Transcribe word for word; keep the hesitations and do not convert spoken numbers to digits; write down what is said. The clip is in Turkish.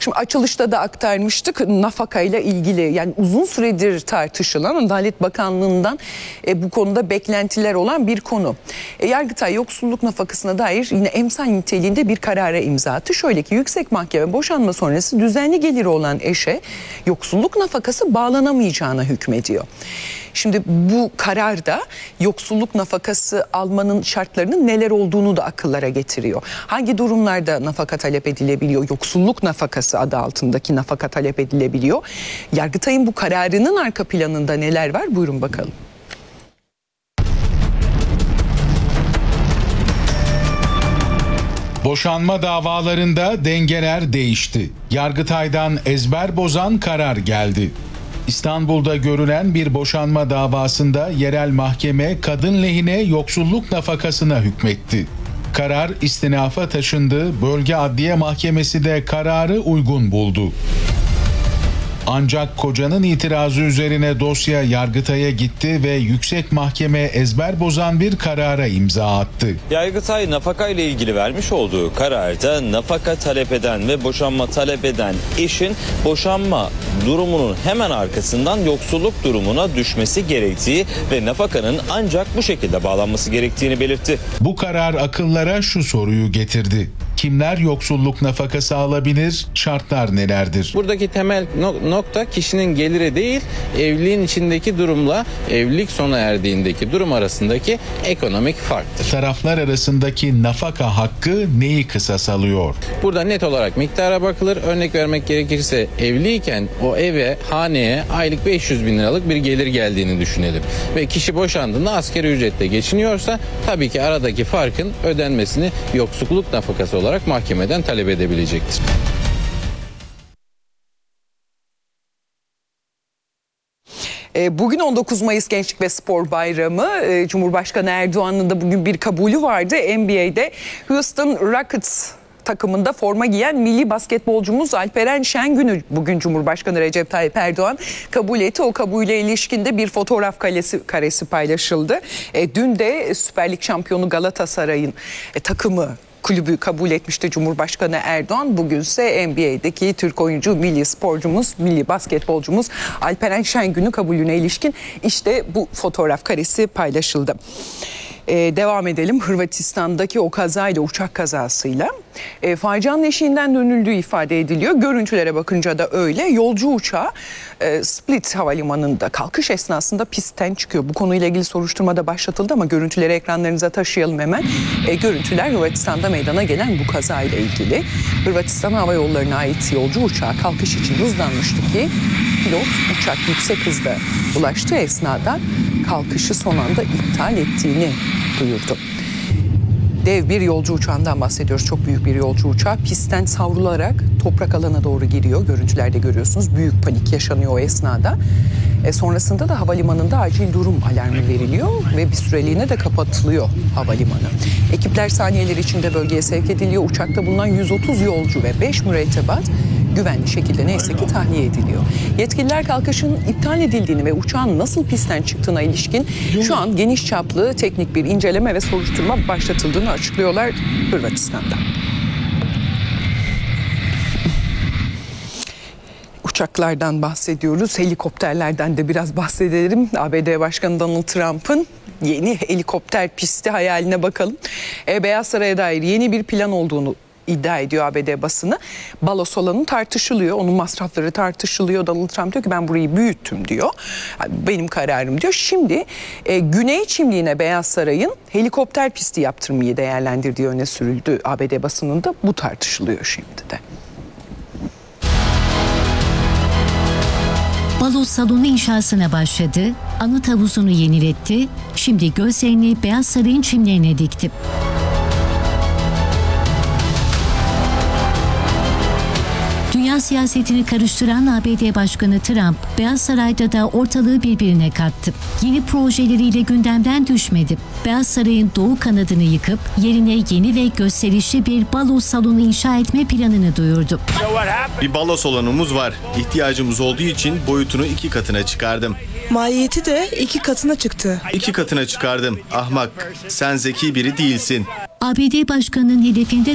Şimdi açılışta da aktarmıştık nafaka ile ilgili, yani uzun süredir tartışılan, Adalet Bakanlığı'ndan e, bu konuda beklentiler olan bir konu. E, Yargıtay yoksulluk nafakasına dair yine emsal niteliğinde bir karara imza attı. Şöyle ki, yüksek mahkeme boşanma sonrası düzenli geliri olan eşe yoksulluk nafakası bağlanamayacağına hükmediyor. Şimdi bu kararda yoksulluk nafakası almanın şartlarının neler olduğunu da akıllara getiriyor. Hangi durumlarda nafaka talep edilebiliyor? Yoksulluk nafakası adı altındaki nafaka talep edilebiliyor. Yargıtay'ın bu kararının arka planında neler var? Buyurun bakalım. Boşanma davalarında dengeler değişti. Yargıtay'dan ezber bozan karar geldi. İstanbul'da görülen bir boşanma davasında yerel mahkeme kadın lehine yoksulluk nafakasına hükmetti. Karar istinafa taşındı, Bölge Adliye Mahkemesi de kararı uygun buldu. Ancak kocanın itirazı üzerine dosya Yargıtay'a gitti ve yüksek mahkeme ezber bozan bir karara imza attı. Yargıtay nafaka ile ilgili vermiş olduğu kararda nafaka talep eden ve boşanma talep eden eşin boşanma durumunun hemen arkasından yoksulluk durumuna düşmesi gerektiği ve nafakanın ancak bu şekilde bağlanması gerektiğini belirtti. Bu karar akıllara şu soruyu getirdi: kimler yoksulluk nafakası alabilir, şartlar nelerdir? Buradaki temel nokta kişinin geliri değil, evliliğin içindeki durumla evlilik sona erdiğindeki durum arasındaki ekonomik farktır. Taraflar arasındaki nafaka hakkı neyi kısas alıyor? Burada net olarak miktara bakılır. Örnek vermek gerekirse, evliyken o eve, haneye aylık beş yüz bin liralık bir gelir geldiğini düşünelim. Ve kişi boşandığında asgari ücretle geçiniyorsa tabii ki aradaki farkın ödenmesini yoksulluk nafakası olarak mahkemeden talep edebilecektir. Bugün on dokuz Mayıs Gençlik ve Spor Bayramı. Cumhurbaşkanı Erdoğan'ın da bugün bir kabulü vardı. N B A'de Houston Rockets takımında forma giyen milli basketbolcumuz Alperen Şengün'ü bugün Cumhurbaşkanı Recep Tayyip Erdoğan kabul etti. O kabule ilişkinde bir fotoğraf karesi, karesi paylaşıldı. E, dün de Süper Lig şampiyonu Galatasaray'ın e, takımı kulübü kabul etmişti Cumhurbaşkanı Erdoğan. Bugünse N B A'deki Türk oyuncu, milli sporcumuz, milli basketbolcumuz Alperen Şengün'ün kabulüne ilişkin işte bu fotoğraf karesi paylaşıldı. Ee, devam edelim. Hırvatistan'daki o kazayla, uçak kazasıyla e, facianın eşiğinden dönüldüğü ifade ediliyor. Görüntülere bakınca da öyle. Yolcu uçağı e, Split Havalimanı'nda kalkış esnasında pistten çıkıyor. Bu konuyla ilgili soruşturma da başlatıldı ama görüntüleri ekranlarınıza taşıyalım hemen. E, görüntüler Hırvatistan'da meydana gelen bu kazayla ilgili. Hırvatistan Hava Yolları'na ait yolcu uçağı kalkış için hızlanmıştı ki pilot uçak yüksek hızda ulaştığı esnada kalkışı son anda iptal ettiğini duyurdu. Dev bir yolcu uçağından bahsediyoruz. Çok büyük bir yolcu uçağı pistten savrularak toprak alana doğru giriyor. Görüntülerde görüyorsunuz. Büyük panik yaşanıyor o esnada. E sonrasında da havalimanında acil durum alarmı veriliyor ve bir süreliğine de kapatılıyor havalimanı. Ekipler saniyeler içinde bölgeye sevk ediliyor. Uçakta bulunan yüz otuz yolcu ve beş mürettebat güvenli şekilde neyse ki tahliye ediliyor. Yetkililer kalkışın iptal edildiğini ve uçağın nasıl pistten çıktığına ilişkin şu an geniş çaplı teknik bir inceleme ve soruşturma başlatıldığını açıklıyorlar Hırvatistan'da. Uçaklardan bahsediyoruz, helikopterlerden de biraz bahsedelim. A B D Başkanı Donald Trump'ın yeni helikopter pisti hayaline bakalım. E, Beyaz Saray'a dair yeni bir plan olduğunu iddia ediyor A B D basını. Balos alanı tartışılıyor. Onun masrafları tartışılıyor. Donald Trump diyor ki ben burayı büyüttüm diyor. Benim kararım diyor. Şimdi e, Güney Çimliği'ne Beyaz Saray'ın helikopter pisti yaptırmayı değerlendirdiği öne sürüldü A B D basınında. Bu tartışılıyor şimdi de. Balos salonu inşasına başladı. Anıt havuzunu yeniletti. Şimdi gözlerini Beyaz Saray'ın çimlerine dikti. Dünya siyasetini karıştıran A B D Başkanı Trump, Beyaz Saray'da da ortalığı birbirine kattı. Yeni projeleriyle gündemden düşmedi. Beyaz Saray'ın doğu kanadını yıkıp yerine yeni ve gösterişli bir balo salonu inşa etme planını duyurdu. Bir balo salonumuz var. İhtiyacımız olduğu için boyutunu iki katına çıkardım. Maliyeti de iki katına çıktı. İki katına çıkardım. Ahmak, sen zeki biri değilsin. A B D Başkanı'nın hedefinde